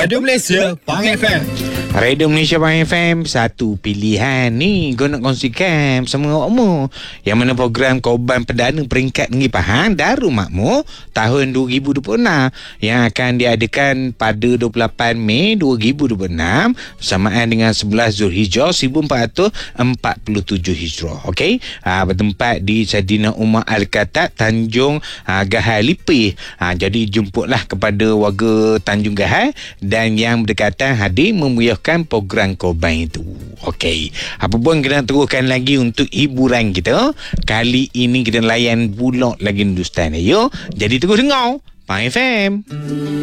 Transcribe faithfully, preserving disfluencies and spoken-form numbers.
Radio Malaysia Pang F M. Radio Malaysia Pang F M, satu pilihan ni kau nak kongsikan sama awakmu. Yang mana program Korban Perdana Peringkat Negeri Pahang Darul Makmur tahun dua ribu dua puluh enam yang akan diadakan pada dua puluh lapan Mei dua ribu dua puluh enam bersamaan dengan sebelas Zulhijjah seribu empat ratus empat puluh tujuh Hijrah. Okey, ha, bertempat di Sadina Umar Al-Khatak, Tanjung ha, Gahai Lipih. Ha, jadi jumputlah kepada warga Tanjung Gahai dan yang berdekatan hadir memeriahkan program korban itu. Okey, apa pun kita teruskan lagi untuk hiburan kita. Kali ini kita layan bulok lagi Hindustan. Ayo, jadi terus dengar Pang F M.